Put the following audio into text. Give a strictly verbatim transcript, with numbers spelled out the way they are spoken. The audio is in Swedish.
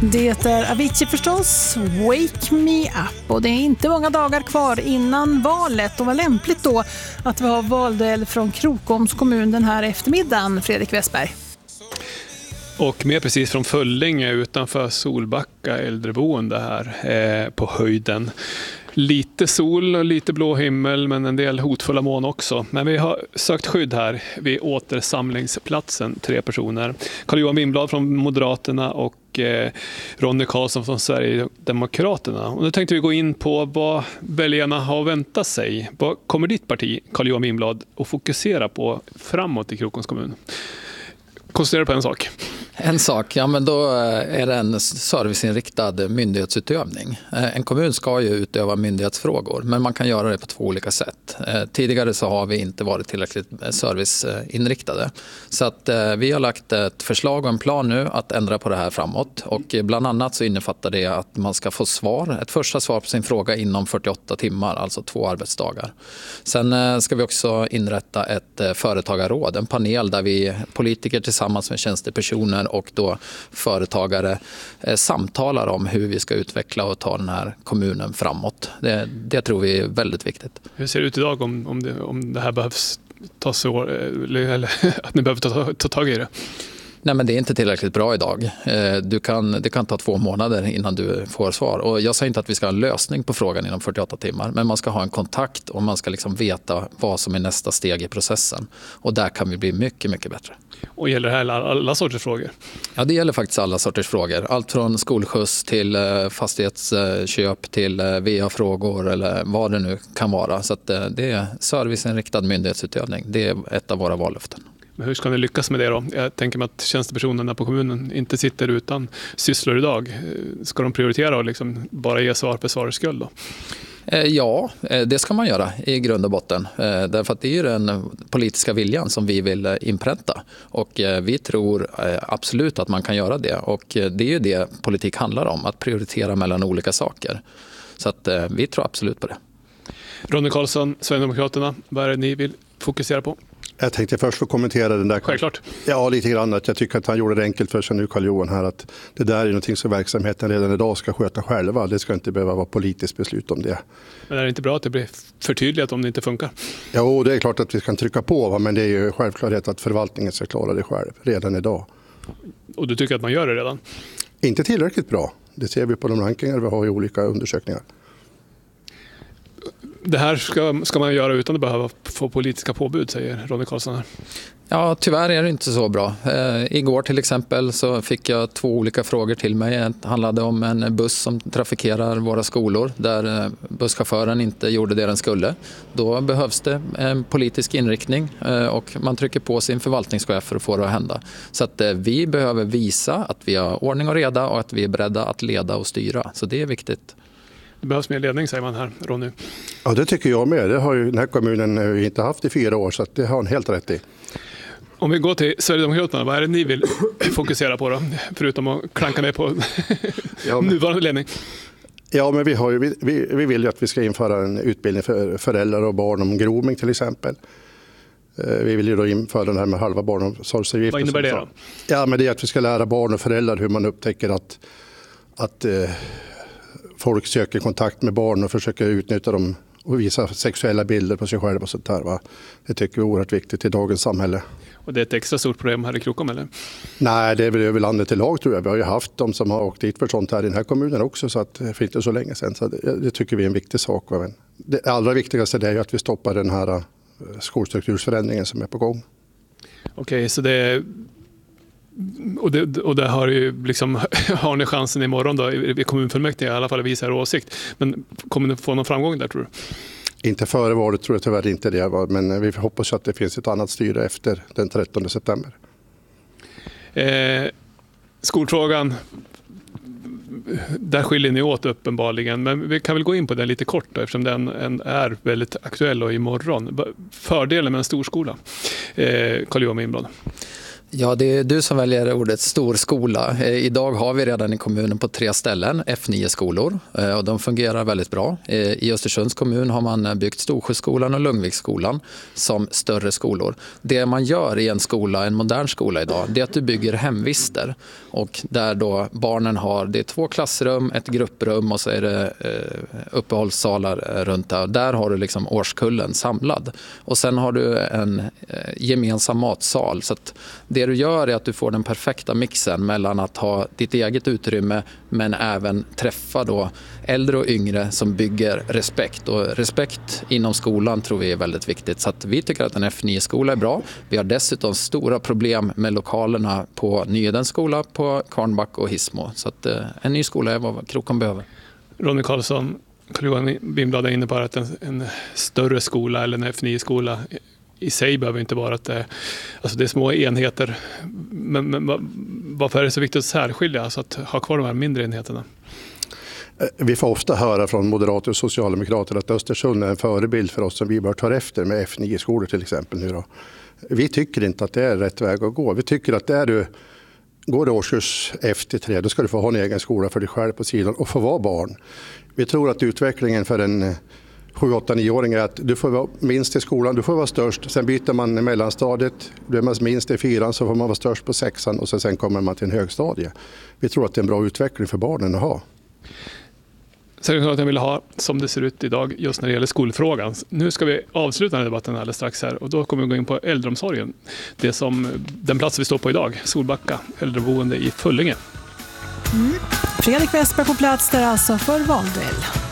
Det är Avicii förstås, Wake Me Up, och det är inte många dagar kvar innan valet och vad lämpligt då att vi har valduell från Krokoms kommun den här eftermiddagen, Fredrik Westberg. Och mer precis från Föllinge utanför Solbacka äldreboende här eh, på höjden. Lite sol och lite blå himmel, men en del hotfulla moln också. Men vi har sökt skydd här vid återsamlingsplatsen, tre personer. Carl-Johan Wimblad från Moderaterna och eh, Ronny Karlsson från Sverigedemokraterna. Och nu tänkte vi gå in på vad väljarna har väntat sig. Vad kommer ditt parti, Carl-Johan Wimblad, att fokusera på framåt i Krokoms kommun? Koncentrera på en sak. En sak, ja men då är det en serviceinriktad myndighetsutövning. En kommun ska ju utöva myndighetsfrågor, men man kan göra det på två olika sätt. Tidigare så har vi inte varit tillräckligt serviceinriktade. Så att vi har lagt ett förslag och en plan nu att ändra på det här framåt. Och bland annat så innefattar det att man ska få svar, ett första svar på sin fråga inom fyrtioåtta timmar, alltså två arbetsdagar. Sen ska vi också inrätta ett företagarråd, en panel där vi politiker tillsammans med tjänstepersoner och då företagare eh, samtalar om hur vi ska utveckla och ta den här kommunen framåt. Det, det tror vi är väldigt viktigt. Hur ser det ut idag om, om, det, om det här behövs ta så, eller, eller att ni behöver ta, ta tag i det? Nej, men det är inte tillräckligt bra idag. Du kan, det kan ta två månader innan du får svar. Och jag säger inte att vi ska ha en lösning på frågan inom fyrtioåtta timmar. Men man ska ha en kontakt och man ska liksom veta vad som är nästa steg i processen. Och där kan vi bli mycket, mycket bättre. Och gäller det här alla sorters frågor? Ja, det gäller faktiskt alla sorters frågor. Allt från skolskjuts till fastighetsköp till V A-frågor eller vad det nu kan vara. Så att det är serviceinriktad myndighetsutövning. Det är ett av våra vallöften. Men hur ska ni lyckas med det då? Jag tänker mig att tjänstepersonerna på kommunen inte sitter utan sysslor idag. Ska de prioritera och liksom bara ge svar på svarets skull då? Ja, det ska man göra i grund och botten. Därför att det är ju den politiska viljan som vi vill inpränta. Och vi tror absolut att man kan göra det. Och det är ju det politik handlar om, att prioritera mellan olika saker. Så att vi tror absolut på det. Ronny Karlsson, Sverigedemokraterna, vad är det ni vill fokusera på? Jag tänkte först få kommentera den där. Självklart. Ja, lite grann. Att jag tycker att han gjorde det enkelt för sig nu, Carl-Johan, här. Att det där är någonting som verksamheten redan idag ska sköta själva. Det ska inte behöva vara politiskt beslut om det. Men är det inte bra att det blir förtydligat om det inte funkar? Jo, det är klart att vi kan trycka på. Va? Men det är ju självklarhet att förvaltningen ska klara det själv redan idag. Och du tycker att man gör det redan? Inte tillräckligt bra. Det ser vi på de rankingar vi har i olika undersökningar. Det här ska, ska man göra utan att behöva få politiska påbud, säger Ronny Karlsson. Ja, tyvärr är det inte så bra. Eh, igår till exempel så fick jag två olika frågor till mig. Det handlade om en buss som trafikerar våra skolor där busschauffören inte gjorde det den skulle. Då behövs det en politisk inriktning eh, och man trycker på sin förvaltningschef för att få det att hända. Så att eh, vi behöver visa att vi har ordning och reda och att vi är beredda att leda och styra. Så det är viktigt. Det behövs mer ledning, säger man här, Ronny. Ja, det tycker jag med. Det har ju den här kommunen inte haft i fyra år, så att det har han helt rätt i. Om vi går till Sverigedemokraterna, vad är det ni vill fokusera på då? Förutom att klanka ner på ja, men, nuvarande ledning. Ja, men vi, har ju, vi, vi vill ju att vi ska införa en utbildning för föräldrar och barn om grooming till exempel. Vi vill ju då införa den här med halva barnomsorgsavgiften. Vad innebär det då? Ja, men det är att vi ska lära barn och föräldrar hur man upptäcker att, att eh, folk söker kontakt med barn och försöker utnyttja dem och visa sexuella bilder på sig själva och sånt där. Va? Det tycker vi är oerhört viktigt i dagens samhälle. Och det är ett extra stort problem här i Krokom, eller? Nej, det är väl över landet i lag, tror jag. Vi har ju haft de som har åkt dit för sånt här i den här kommunen också, så att för inte så länge sedan. Så det, det tycker vi är en viktig sak. Men det allra viktigaste är ju att vi stoppar den här skolstruktursförändringen som är på gång. Okej, så det och det, och det har ju liksom, har ni chansen imorgon då i kommunfullmäktige i alla fall att visa er åsikt. Men kommer ni få någon framgång där, tror du? Inte före valet tror jag tyvärr inte det, men vi hoppas att det finns ett annat styre efter den trettonde september. Eh, skolfrågan, där skiljer ni åt uppenbarligen, men vi kan väl gå in på den lite kort då, eftersom den är väldigt aktuell och imorgon. Fördelen med en storskola, eh, Carl-Johan Wimblad. Ja, det är du som väljer ordet storskola. Idag har vi redan i kommunen på tre ställen F nio skolor och de fungerar väldigt bra. I Östersunds kommun har man byggt Storsjöskolan och Lungviksskolan som större skolor. Det man gör i en skola, en modern skola idag, det är att du bygger hemvister och där då barnen har, det är två klassrum, ett grupprum och så är det uppehållssalar runt där. Där har du liksom årskullen samlad och sen har du en gemensam matsal så att det du gör är att du får den perfekta mixen mellan att ha ditt eget utrymme men även träffa då äldre och yngre som bygger respekt. Och respekt inom skolan tror vi är väldigt viktigt. Så att vi tycker att en F nio-skola är bra. Vi har dessutom stora problem med lokalerna på Nyedens skola, på Kvarnback och Hismo. Så att en ny skola är vad Krokom behöver. Ronny Karlsson, Carl-Johan Wimblad är inne på att en, en större skola eller en F nio-skola i sig behöver inte vara att det, alltså det är små enheter. Men, men varför är det så viktigt att särskilja, alltså att ha kvar de här mindre enheterna? Vi får ofta höra från moderater och socialdemokrater att Östersund är en förebild för oss som vi bör ta efter med F nio-skolor till exempel nu då. Vi tycker inte att det är rätt väg att gå. Vi tycker att där du går årskurs F till tre, då ska du få ha en egen skola för dig själv på sidan och få vara barn. Vi tror att utvecklingen för en sju åtta nio-åring är att du får vara minst i skolan, du får vara störst. Sen byter man i mellanstadiet, blir man minst i fyran så får man vara störst på sexan och sen, sen kommer man till en högstadie. Vi tror att det är en bra utveckling för barnen att ha. Så jag vill ha som det ser ut idag just när det gäller skolfrågan. Nu ska vi avsluta den här debatten alldeles strax här och då kommer vi gå in på äldreomsorgen. Det som den plats vi står på idag, Solbacka, äldreboende i Föllinge. Mm. Fredrik Westberg på plats där alltså för valduell.